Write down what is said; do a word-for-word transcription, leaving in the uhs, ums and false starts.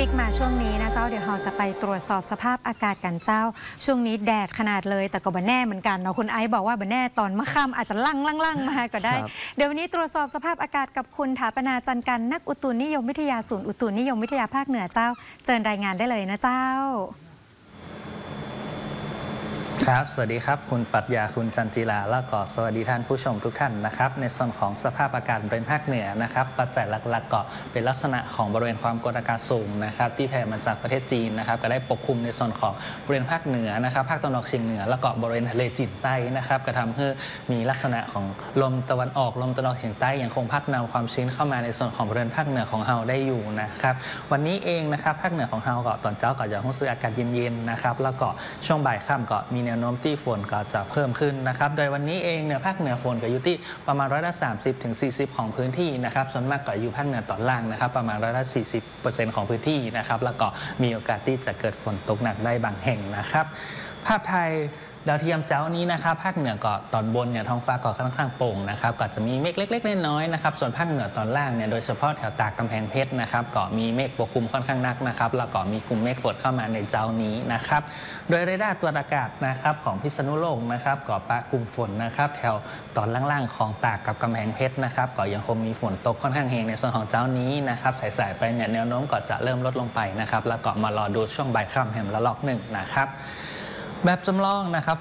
ฟิกมาช่วงนี้นะเจ้าเดี๋ยวเราจะไปตรวจสอบสภาพอากาศกันเจ้าช่วงนี้แดดขนาดเลยแต่ก็บ่แน่เหมือนกันเนาะคุณไอซ์บอกว่าบ่แน่ตอนมะค่ำอาจจะลั่งลั่งลั่งมาก็ได้เดี๋ยววันนี้ตรวจสอบสภาพอากาศกับคุณถาปนาจันกันนักอุตุนิยมวิทยาศูนย์อุตุนิยมวิทยาภาคเหนือเจ้าเชิญรายงานได้เลยนะเจ้าครับสวัสดีครับคุณปรัชญาคุณจันจิราแล้วก็สวัสดีท่านผู้ชมทุกท่านนะครับในส่วนของสภาพอากาศบริเวณภาคเหนือนะครับปัจจัยหลักๆก็เป็นลักษณะของบริเวณความกดอากาศสูงนะครับที่แผ่มาจากประเทศจีนนะครับก็ได้ปกคลุมในส่วนของบริเวณภาคเหนือนะครับภาคตะวันออกเฉียงเหนือแล้วก็บริเวณทะเลจีนใต้นะครับก็ทำให้มีลักษณะของลมตะวันออกลมตะวันออกเฉียงใต้ยังคงพัดนำความชื้นเข้ามาในส่วนของบริเวณภาคเหนือของเราได้อยู่นะครับวันนี้เองนะครับภาคเหนือของเราก็ตอนเช้าก็จะรู้สึกอากาศเย็นๆนะครับแล้วก็ช่วงบ่ายค่ำก็มีแนวโน้มที่ฝนก็จะเพิ่มขึ้นนะครับโดยวันนี้เองเนี่ยภาคเหนือฝนก็อยู่ที่ประมาณร้อยละสามสิบถึงสี่สิบของพื้นที่นะครับส่วนมากก็อยู่ภาคเหนือตอนล่างนะครับประมาณร้อยละสี่สิบเปอร์เซ็นต์ของพื้นที่นะครับแล้วก็มีโอกาสที่จะเกิดฝนตกหนักได้บางแห่งนะครับภาพไทยดาวเทียมเจ้านี้นะครับภาคเหนือก็ตอนบนเนี่ยท้องฟ้าก็ค่อนข้างโปร่งนะครับก็จะมีเมฆเล็กๆน้อยๆนะครับส่วนภาคเหนือตอนล่างเนี่ยโดยเฉพาะแถวตากกำแพงเพชรนะครับก็มีเมฆปกคลุมค่อนข้างนักนะครับแล้วก็มีกลุ่มเมฆฝนเข้ามาในเจ้านี้นะครับโดยเรดาร์ตรวจอากาศนะครับของพิษณุโลกนะครับก็ปะกลุ่มฝนนะครับแถวตอนล่างๆของตากกับกำแพงเพชรนะครับก็ยังคงมีฝนตกค่อนข้างแรงในส่วนของเจ้านี้นะครับสายๆไปเนี่ยแนวโน้มก็จะเริ่มลดลงไปนะครับแล้วก็มารอดูช่วงบ่ายค่ำแห่งละลอกหนึ่งนะครับแบบจำลองนะครับ